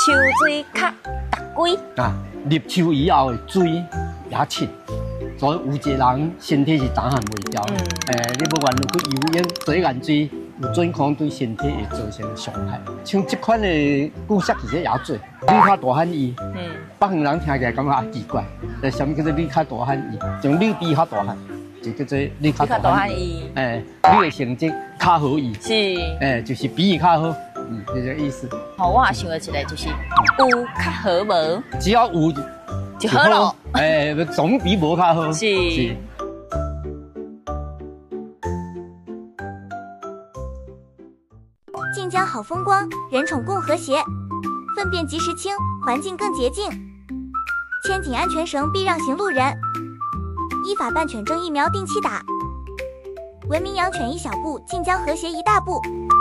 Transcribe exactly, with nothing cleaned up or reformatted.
秋水较达贵啊，入秋以后的水也清，所以有一个人身体是打喊袂掉。嗯，诶，你不管如果游泳做眼水，有准可能对身体会造成伤害。像这款的古色其实也做，绿卡大汉医。嗯，北方人听起来感觉也奇怪，但什么叫做绿卡大汉医？从绿比较大汉。就叫做绿卡大汉医，哎，你的成绩较好医， 是， 哎，就是比伊较好，嗯，就这个意思。 好，我也想到一个，就是有较好无， 只要有就好咯， 哎，总比无较好。 是。是晋江好风光，人宠共和谐，粪便及时清，环境更洁净。牵紧安全绳必让行路人。依法办犬证疫苗定期打，文明养犬一小步，晋江和谐一大步。